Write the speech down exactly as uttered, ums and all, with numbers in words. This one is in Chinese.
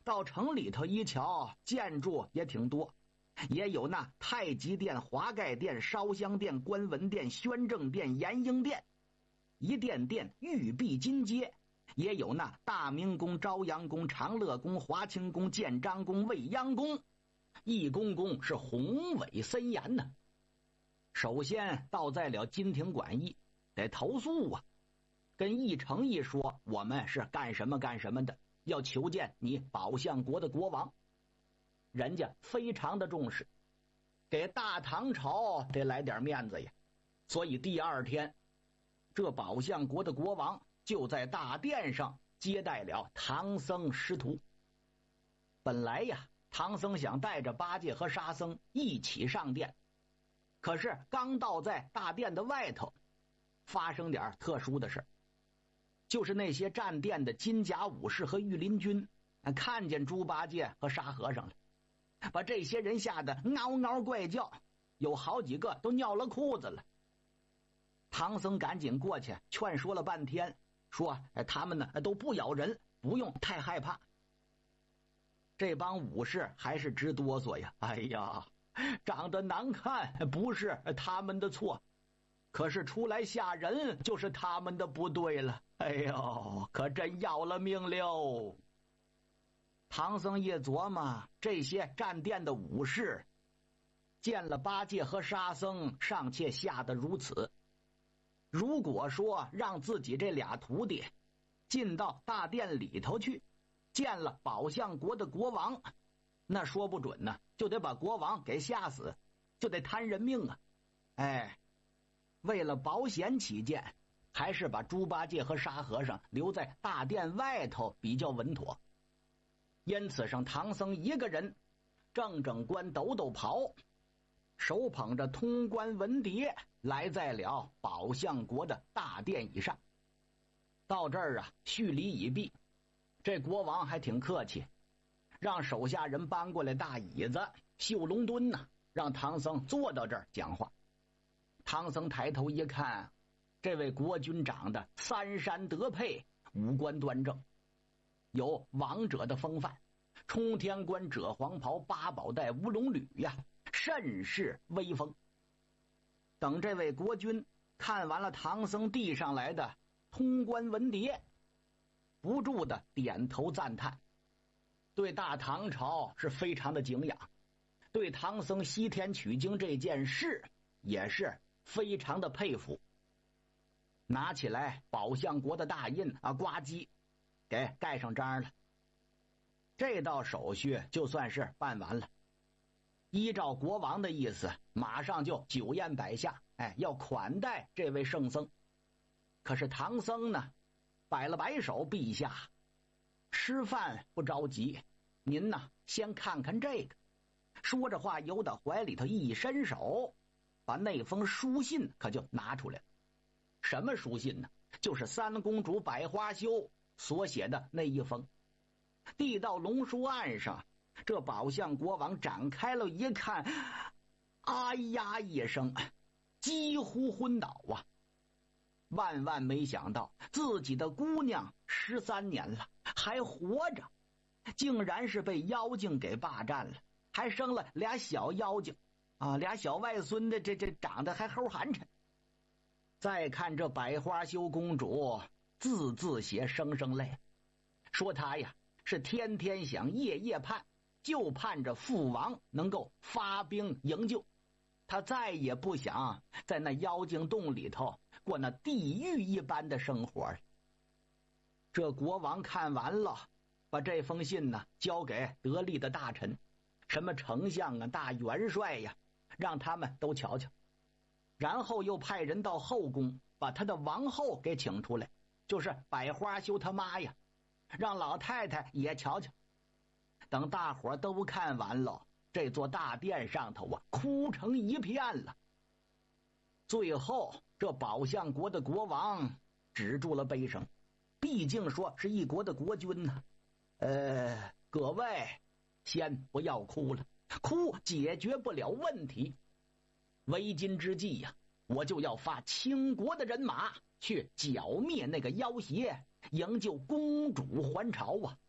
到城里头一瞧，建筑也挺多，也有那太极殿、华盖殿、烧香殿、观文殿、宣政殿、延英殿，一殿殿玉壁金阶，也有那大明宫、朝阳宫、长乐宫、华清宫、建章宫、未央宫，一宫宫是宏伟森严呢。首先到在了金庭馆驿，得投诉啊，跟驿丞一说我们是干什么干什么的，要求见你保相国的国王。人家非常的重视，给大唐朝得来点面子呀。所以第二天，这保相国的国王就在大殿上接待了唐僧师徒。本来呀，唐僧想带着八戒和沙僧一起上殿，可是刚到在大殿的外头，发生点特殊的事，就是那些站殿的金甲武士和御林军看见猪八戒和沙和尚了，把这些人吓得嗷嗷怪叫，有好几个都尿了裤子了。唐僧赶紧过去劝说了半天，说他们呢都不咬人，不用太害怕。这帮武士还是直哆嗦呀，哎呀，长得难看不是他们的错，可是出来吓人就是他们的不对了，哎呦，可真要了命了。唐僧一琢磨，这些站殿的武士见了八戒和沙僧尚且吓得如此，如果说让自己这俩徒弟进到大殿里头去，见了保相国的国王，那说不准呢，就得把国王给吓死，就得摊人命啊。哎，为了保险起见，还是把猪八戒和沙和尚留在大殿外头比较稳妥。因此上唐僧一个人正正冠抖抖袍，手捧着通关文牒，来在了保相国的大殿以上。到这儿啊，叙礼已毕，这国王还挺客气，让手下人搬过来大椅子、绣龙墩呢，让唐僧坐到这儿讲话。唐僧抬头一看，这位国君长得三山得配，五官端正，有王者的风范，冲天冠、赭黄袍、八宝带、乌龙履呀，甚是威风。等这位国君看完了唐僧递上来的通关文牒，不住的点头赞叹，对大唐朝是非常的敬仰，对唐僧西天取经这件事也是非常的佩服。拿起来保相国的大印啊，呱唧给盖上章了。这道手续就算是办完了。依照国王的意思，马上就酒宴摆下，哎，要款待这位圣僧。可是唐僧呢，摆了摆手，陛下，吃饭不着急，您呢先看看这个。说着话，由到怀里头一伸手，把那封书信可就拿出来了。什么书信呢？就是三公主百花羞所写的那一封。递到龙书案上，这保相国王展开了一看，哎呀一声，几乎昏倒啊！万万没想到，自己的姑娘十三年了还活着，竟然是被妖精给霸占了，还生了俩小妖精啊，俩小外孙的，这这长得还齁寒碜。再看这百花羞公主，字字写生生泪，说她呀是天天想，夜夜盼，就盼着父王能够发兵营救，她再也不想在那妖精洞里头过那地狱一般的生活。这国王看完了，把这封信呢交给得力的大臣，什么丞相啊、大元帅呀，让他们都瞧瞧。然后又派人到后宫，把他的王后给请出来，就是百花羞他妈呀，让老太太也瞧瞧。等大伙都看完了，这座大殿上头啊，哭成一片了。最后这保相国的国王止住了悲声，毕竟说是一国的国君呢、啊。呃，各位先不要哭了，哭解决不了问题。为今之计呀、啊，我就要发倾国的人马去剿灭那个妖邪，营救公主还朝啊！